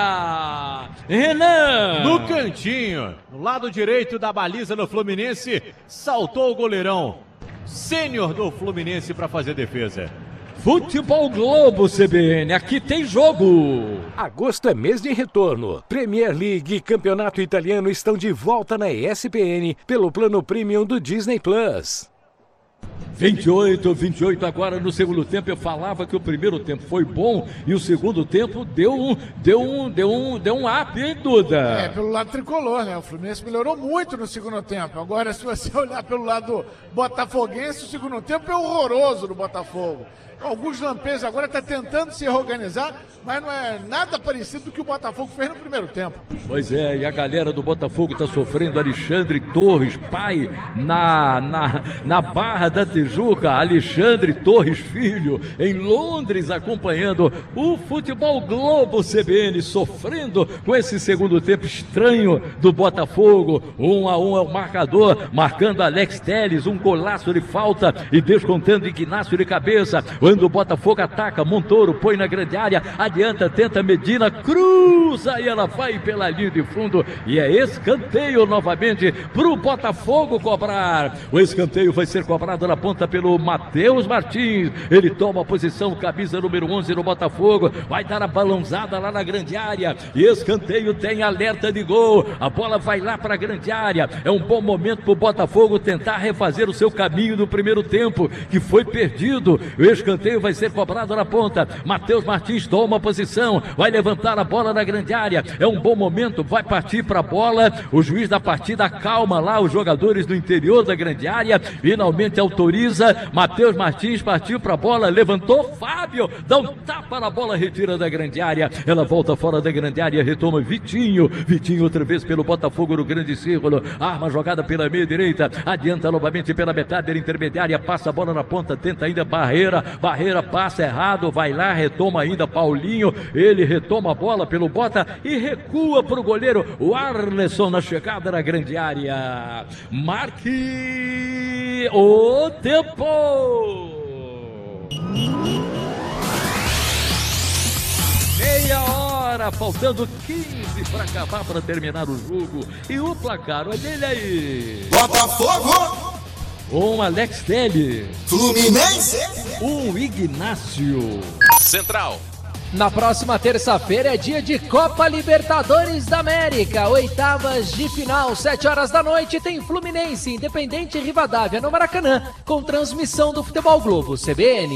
pegar, Renan! No cantinho, no lado direito da baliza do Fluminense, saltou o goleirão, sênior do Fluminense para fazer defesa. Futebol Globo CBN, aqui tem jogo. Agosto é mês de retorno. Premier League e Campeonato Italiano estão de volta na ESPN pelo plano premium do Disney Plus. 28 agora no segundo tempo. Eu falava que o primeiro tempo foi bom e o segundo tempo deu um up, hein, Duda? Pelo lado tricolor, né? O Fluminense melhorou muito no segundo tempo. Agora, se você olhar pelo lado botafoguense, o segundo tempo é horroroso do Botafogo. Alguns lampejos agora está tentando se reorganizar, mas não é nada parecido com o que o Botafogo fez no primeiro tempo. Pois é, e a galera do Botafogo está sofrendo. Alexandre Torres, pai, na Barra da Tijuca. Alexandre Torres, filho, em Londres, acompanhando o Futebol Globo CBN, sofrendo com esse segundo tempo estranho do Botafogo. 1-1 é o marcador, marcando Alex Telles, um golaço de falta e descontando Ignacio de cabeça. Quando o Botafogo ataca, Montoro põe na grande área, adianta, tenta Medina, cruza e ela vai pela linha de fundo e é escanteio novamente pro Botafogo cobrar. O escanteio vai ser cobrado na ponta pelo Matheus Martins, ele toma a posição, camisa número 11 no Botafogo, vai dar a balãozada lá na grande área e escanteio tem alerta de gol, a bola vai lá para a grande área, é um bom momento pro Botafogo tentar refazer o seu caminho do primeiro tempo, que foi perdido. O escanteio escanteio vai ser cobrado na ponta. Matheus Martins toma posição, vai levantar a bola na grande área. É um bom momento, vai partir para a bola. O juiz da partida calma lá os jogadores do interior da grande área. Finalmente autoriza. Matheus Martins partiu para a bola, levantou. Fábio dá um tapa na bola, retira da grande área. Ela volta fora da grande área, retoma Vitinho. Vitinho outra vez pelo Botafogo no grande círculo. Arma jogada pela meia direita. Adianta novamente pela metade intermediária. Passa a bola na ponta, tenta ainda Barreira. Barreira passa errado, vai lá, retoma ainda Paulinho. Ele retoma a bola pelo Bota e recua para o goleiro. O Arleson na chegada na grande área. Marque o tempo. Meia hora, faltando 15 para acabar, para terminar o jogo. E o placar, olha ele aí. Botafogo. Um Alex Telles. Fluminense. Um Ignácio. Central. Na próxima terça-feira é dia de Copa Libertadores da América, oitavas de final, 7 horas da noite, tem Fluminense, Independente e Rivadavia no Maracanã, com transmissão do Futebol Globo, CBN.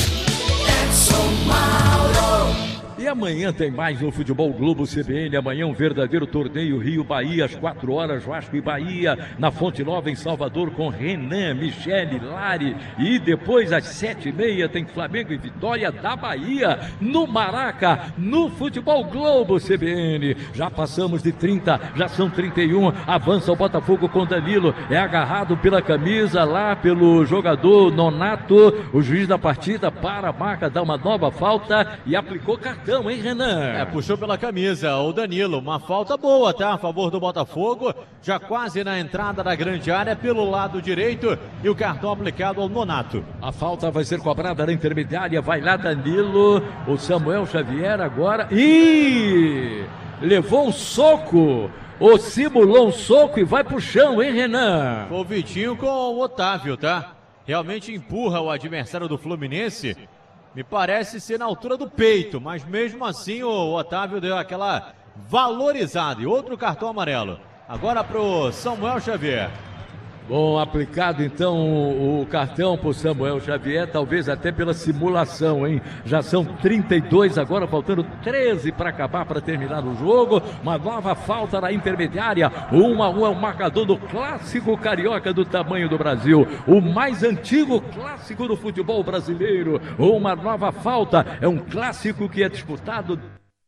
E amanhã tem mais no Futebol Globo CBN. Amanhã um verdadeiro torneio Rio-Bahia, às 4 horas, Vasco e Bahia, na Fonte Nova, em Salvador, com Renan, Michele, Lari. E depois, às 7h30, tem Flamengo e Vitória da Bahia, no Maraca, no Futebol Globo CBN. Já passamos de 30, já são 31. Avança o Botafogo com Danilo. É agarrado pela camisa lá pelo jogador Nonato. O juiz da partida para a marca, dá uma nova falta e aplicou cartão. Hein, Renan? Puxou pela camisa o Danilo, uma falta boa, tá? A favor do Botafogo, já quase na entrada da grande área pelo lado direito e o cartão aplicado ao Nonato. A falta vai ser cobrada na intermediária, vai lá Danilo, o Samuel Xavier agora, levou um soco, ou simulou um soco e vai pro chão, hein, Renan? Foi o Vitinho com o Otávio, tá? Realmente empurra o adversário do Fluminense. Me parece ser na altura do peito, mas mesmo assim o Otávio deu aquela valorizada. E outro cartão amarelo. Agora pro Samuel Xavier. Bom, aplicado então o cartão pro Samuel Xavier, talvez até pela simulação, hein? Já são 32 agora, faltando 13 para acabar, para terminar o jogo. Uma nova falta na intermediária. 1-1 é o marcador do clássico carioca do tamanho do Brasil. O mais antigo clássico do futebol brasileiro. Uma nova falta. É um clássico que é disputado...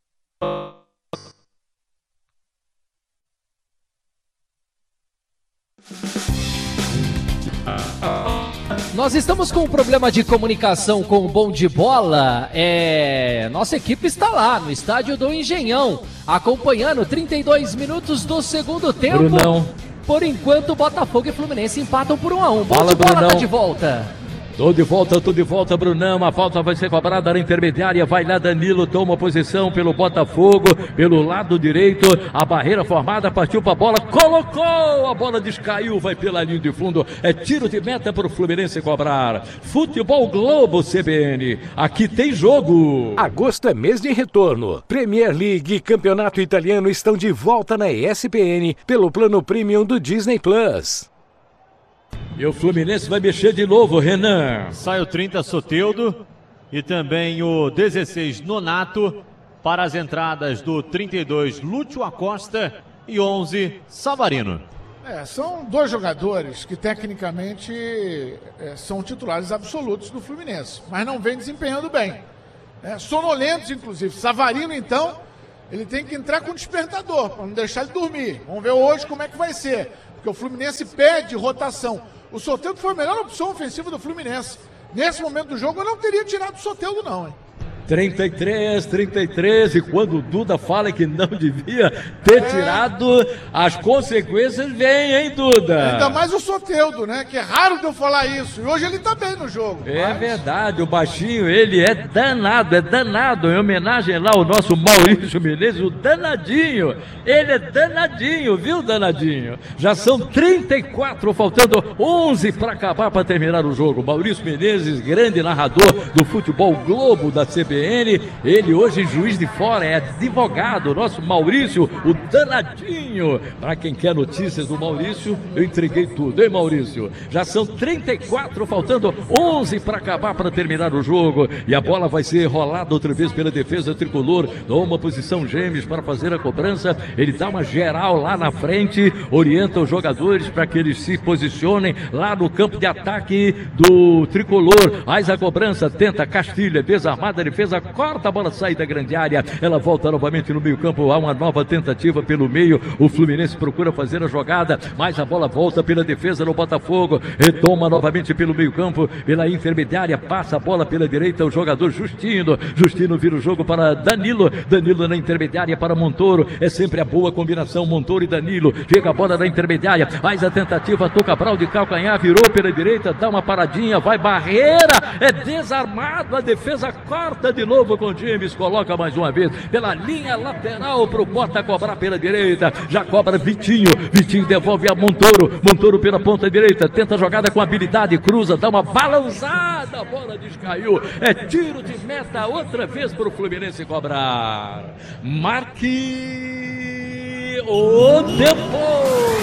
Nós estamos com um problema de comunicação com o Bom de Bola. Nossa equipe está lá no estádio do Engenhão, acompanhando 32 minutos do segundo tempo. Brunão. Por enquanto, Botafogo e Fluminense empatam por 1-1. Bom Fala, de Bola Brunão. tá de volta. Tô de volta, Brunão. A falta vai ser cobrada na intermediária. Vai lá Danilo, toma posição pelo Botafogo, pelo lado direito. A barreira formada, partiu pra bola, colocou! A bola descaiu, vai pela linha de fundo. É tiro de meta pro Fluminense cobrar. Futebol Globo CBN. Aqui tem jogo. Agosto é mês de retorno. Premier League e Campeonato Italiano estão de volta na ESPN pelo plano premium do Disney Plus. E o Fluminense vai mexer de novo, Renan. Sai o 30 Soteldo e também o 16 Nonato para as entradas do 32 Lúcio Acosta e 11 Savarino. São dois jogadores que tecnicamente são titulares absolutos do Fluminense, mas não vem desempenhando bem. Sonolentos, inclusive. Savarino, então, ele tem que entrar com despertador para não deixar ele dormir. Vamos ver hoje como é que vai ser, porque o Fluminense pede rotação. O Soteldo foi a melhor opção ofensiva do Fluminense. Nesse momento do jogo, eu não teria tirado o Soteldo, não, hein? 33, e quando o Duda fala que não devia ter tirado, as consequências vêm, hein, Duda? Ainda mais o Soteldo, né? Que é raro de eu falar isso. E hoje ele tá bem no jogo. É verdade, o baixinho, ele é danado. Em homenagem lá ao nosso Maurício Menezes, o danadinho. Ele é danadinho, viu, danadinho? Já são 34, faltando 11 para acabar, para terminar o jogo. Maurício Menezes, grande narrador do Futebol Globo da CBN. CBN. Ele hoje juiz de fora, é advogado, nosso Maurício, o danadinho. Para quem quer notícias do Maurício, eu entreguei tudo, hein, Maurício? Já são 34, faltando 11 para acabar, para terminar o jogo. E a bola vai ser rolada outra vez pela defesa tricolor. Numa posição Gêmeos para fazer a cobrança. Ele dá uma geral lá na frente, orienta os jogadores para que eles se posicionem lá no campo de ataque do tricolor. Faz a cobrança, tenta Castilho, é desarmada, a defesa corta, a bola sai da grande área. Ela volta novamente no meio campo. Há uma nova tentativa pelo meio. O Fluminense procura fazer a jogada, mas a bola volta pela defesa do Botafogo. Retoma novamente pelo meio campo, pela intermediária, passa a bola pela direita, o jogador Justino. Justino vira o jogo para Danilo. Danilo na intermediária para Montoro. É sempre a boa combinação, Montoro e Danilo. Chega a bola na intermediária, faz a tentativa, toca Cabral de calcanhar, virou pela direita, dá uma paradinha, vai Barreira, é desarmado, a defesa corta de novo com o James, coloca mais uma vez pela linha lateral pro Bota cobrar pela direita, já cobra Vitinho. Vitinho devolve a Montoro. Montoro pela ponta direita, tenta a jogada com habilidade, cruza, dá uma balançada, a bola descaiu, é tiro de meta outra vez pro Fluminense cobrar. Marque o tempo.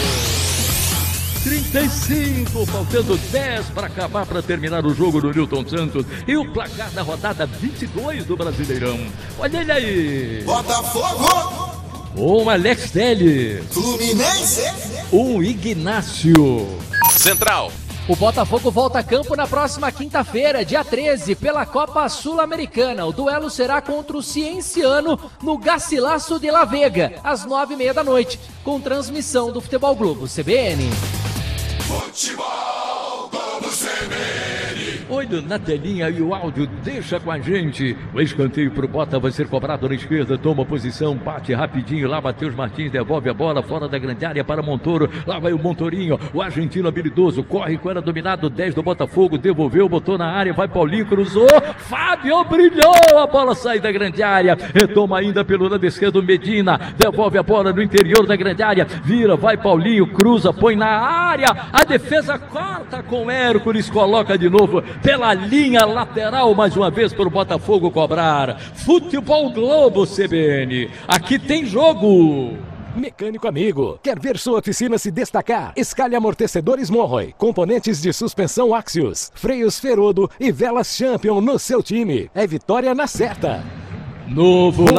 35, faltando 10 para acabar, para terminar o jogo do Newton Santos. E o placar da rodada 22 do Brasileirão. Olha ele aí. Botafogo. Um Alex Telles. Fluminense. Um Ignácio. Central. O Botafogo volta a campo na próxima quinta-feira, dia 13, pela Copa Sul-Americana. O duelo será contra o Cienciano no Garcilaso de la Vega, às 9h30 da noite, com transmissão do Futebol Globo CBN. Futebol Globo CBN. Olho na telinha e o áudio, deixa com a gente. O escanteio pro Bota vai ser cobrado na esquerda, toma posição, bate rapidinho lá, Matheus Martins devolve a bola fora da grande área para Montoro. Lá vai o Montorinho, o argentino habilidoso, corre com ela dominado, 10 do Botafogo, devolveu, botou na área, vai Paulinho, cruzou, Fábio brilhou, a bola sai da grande área, retoma ainda pelo lado esquerdo Medina, devolve a bola no interior da grande área, vira, vai Paulinho, cruza, põe na área, a defesa corta com Hércules, coloca de novo pela linha lateral, mais uma vez para o Botafogo cobrar. Futebol Globo CBN, aqui tem jogo. Mecânico amigo, quer ver sua oficina se destacar? Escalhe amortecedores Monroy, componentes de suspensão Axios, freios Ferodo e velas Champion no seu time. É vitória na certa. Novo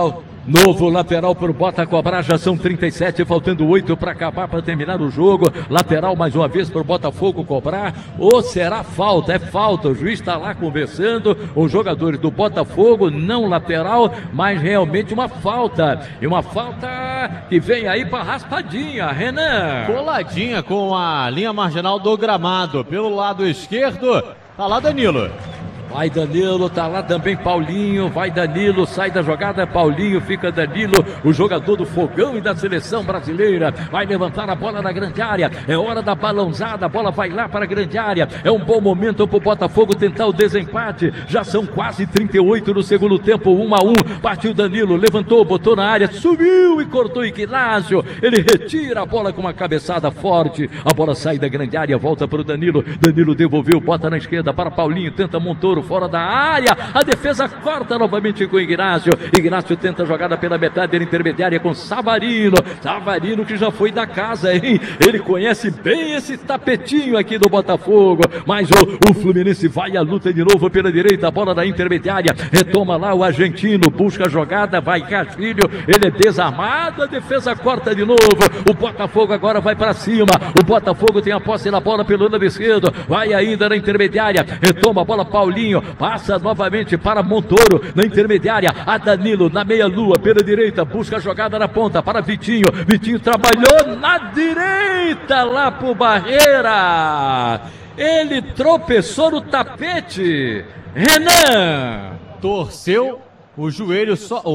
lateral pro Bota cobrar, já são 37, faltando 8 para acabar, para terminar o jogo. Lateral mais uma vez pro Botafogo cobrar, ou será falta? É falta, o juiz está lá conversando, os jogadores do Botafogo, não lateral, mas realmente uma falta. E uma falta que vem aí para raspadinha, Renan. Coladinha com a linha marginal do gramado, pelo lado esquerdo, tá lá Danilo. Vai Danilo, tá lá também Paulinho, vai Danilo, sai da jogada, Paulinho, fica Danilo, o jogador do Fogão e da seleção brasileira, vai levantar a bola na grande área, é hora da balãozada, a bola vai lá para a grande área, é um bom momento pro Botafogo tentar o desempate, já são quase 38 no segundo tempo, 1-1, partiu Danilo, levantou, botou na área, subiu e cortou Ignácio, ele retira a bola com uma cabeçada forte, a bola sai da grande área, volta para o Danilo, Danilo devolveu, bota na esquerda para Paulinho, tenta Montoro, fora da área, a defesa corta novamente com Ignácio, Ignácio tenta a jogada pela metade da intermediária com Savarino que já foi da casa, hein? Ele conhece bem esse tapetinho aqui do Botafogo, mas o Fluminense vai à luta de novo pela direita, a bola da intermediária, retoma lá o argentino, busca a jogada, vai Castilho, ele é desarmado, a defesa corta de novo, o Botafogo agora vai para cima, o Botafogo tem a posse da bola pelo lado esquerdo, vai ainda na intermediária, retoma a bola Paulinho, passa novamente para Montoro na intermediária, a Danilo na meia-lua pela direita, busca a jogada na ponta para Vitinho trabalhou na direita lá pro Barreira, ele tropeçou no tapete, Renan torceu o joelho,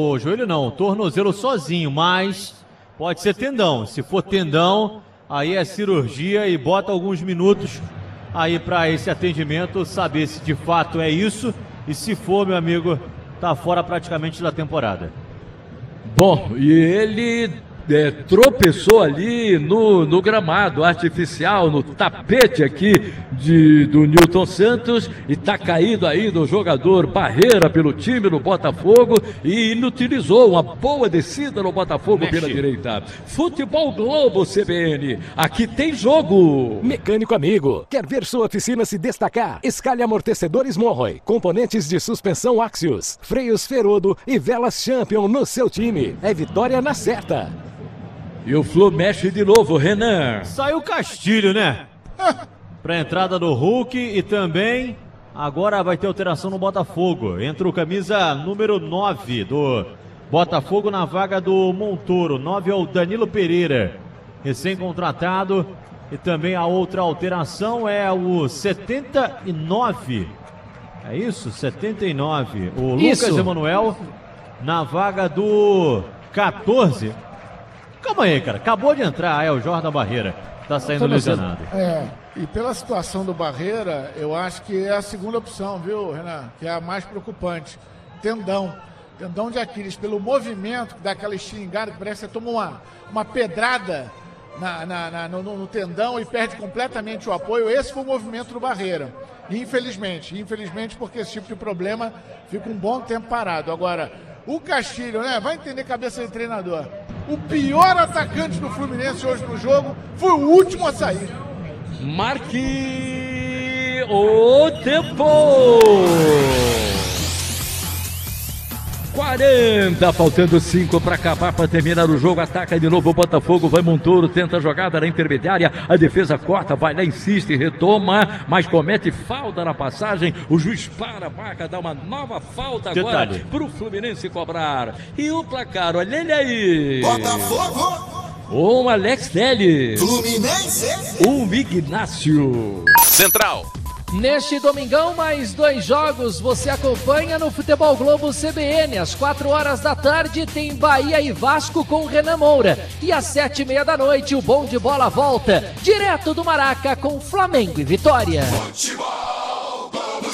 o tornozelo sozinho, mas pode ser tendão, se for tendão aí é cirurgia e bota alguns minutos aí para esse atendimento, saber se de fato é isso, e se for, meu amigo, tá fora praticamente da temporada. Bom, e ele tropeçou ali no gramado artificial, no tapete aqui do Newton Santos, e está caído aí do jogador Barreira pelo time do Botafogo e inutilizou uma boa descida no Botafogo pela direita. Futebol Globo CBN, aqui tem jogo. Mecânico amigo, quer ver sua oficina se destacar? Escale amortecedores Monroy, componentes de suspensão Axios, freios Ferodo e velas Champion no seu time. É vitória na certa. E o Flu mexe de novo, Renan. Saiu Castilho, né? Pra entrada do Hulk e também agora vai ter alteração no Botafogo. Entra o camisa número 9 do Botafogo na vaga do Montoro. 9 é o Danilo Pereira, recém-contratado. E também a outra alteração é o 79. É isso? 79. O Lucas Emanuel na vaga do 14. Calma aí, cara. Acabou de entrar. É o Jordan Barreira. Tá saindo lesionado. E pela situação do Barreira, eu acho que é a segunda opção, viu, Renan? Que é a mais preocupante. Tendão de Aquiles, pelo movimento, que dá aquela estilingada, que parece que você toma uma pedrada no tendão e perde completamente o apoio. Esse foi o movimento do Barreira. Infelizmente, porque esse tipo de problema fica um bom tempo parado. Agora, o Castilho, né? Vai entender cabeça de treinador. O pior atacante do Fluminense hoje no jogo foi o último a sair. Marque o tempo. 40, faltando 5 para acabar, para terminar o jogo. Ataca de novo o Botafogo, vai Montoro, tenta a jogada na intermediária, a defesa corta, vai lá, insiste, retoma, mas comete falta na passagem. O juiz para, marca, dá uma nova falta agora para o Fluminense cobrar. E o placar, olha ele aí. Botafogo. Um Alex Telles. Fluminense. Um Ignácio. Central. Neste domingão, mais 2 jogos você acompanha no Futebol Globo CBN. Às 4 horas da tarde tem Bahia e Vasco com Renan Moura. E às 7h30 da noite o Bom de Bola volta, direto do Maraca, com Flamengo e Vitória. Futebol Globo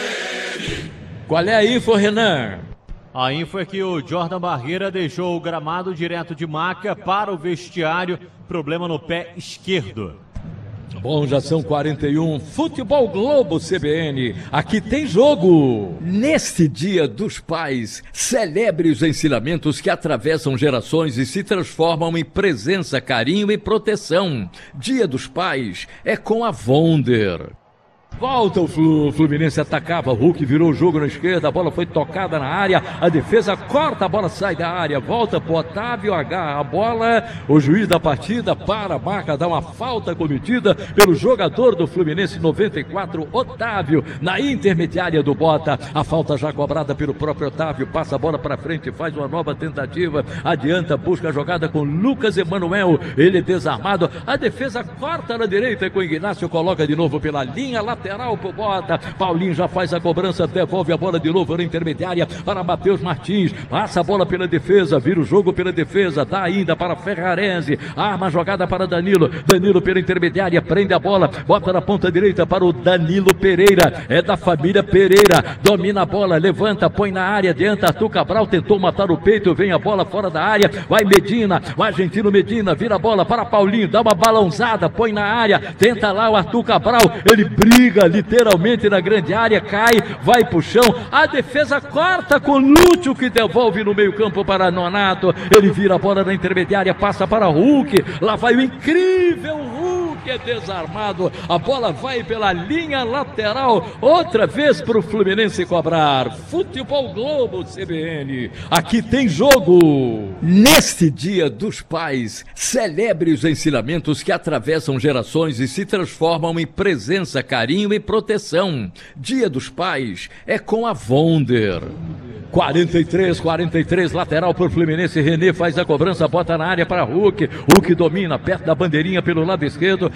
CBN. Qual é a info, Renan? A info é que o Jordan Barreira deixou o gramado direto de Maca para o vestiário. Problema no pé esquerdo. Bom, já são 41. Futebol Globo CBN, aqui tem jogo. Neste Dia dos Pais, celebre os ensinamentos que atravessam gerações e se transformam em presença, carinho e proteção. Dia dos Pais é com a Wonder. Volta o Fluminense, atacava, o Hulk virou o jogo na esquerda, a bola foi tocada na área, a defesa corta, a bola sai da área, volta pro Otávio, agarra a bola, o juiz da partida para a marca, dá uma falta cometida pelo jogador do Fluminense 94, Otávio, na intermediária do Bota, a falta já cobrada pelo próprio Otávio, passa a bola para frente, faz uma nova tentativa, adianta, busca a jogada com Lucas Emanuel, ele desarmado, a defesa corta na direita com o Ignácio, coloca de novo pela linha lateral pro Bota, Paulinho já faz a cobrança, devolve a bola de novo na intermediária para Matheus Martins, passa a bola pela defesa, vira o jogo pela defesa, dá ainda para Ferrarese, arma a jogada para Danilo pela intermediária, prende a bola, bota na ponta direita para o Danilo Pereira, é da família Pereira, domina a bola, levanta, põe na área, adianta, Arthur Cabral tentou matar o peito, vem a bola fora da área, vai Medina, o argentino Medina, vira a bola para Paulinho, dá uma balãozada, põe na área, tenta lá o Arthur Cabral, ele briga literalmente na grande área, cai, vai pro chão, a defesa corta com Lúcio que devolve no meio campo para Nonato, ele vira a bola na intermediária, passa para Hulk, lá vai o incrível Hulk, é desarmado, a bola vai pela linha lateral, outra vez pro Fluminense cobrar. Futebol Globo CBN, aqui tem jogo. Neste Dia dos Pais, celebre os ensinamentos que atravessam gerações e se transformam em presença, carinho e proteção. Dia dos Pais é com a Wonder. 43, lateral pro Fluminense, René faz a cobrança, bota na área para Hulk domina, perto da bandeirinha pelo lado esquerdo,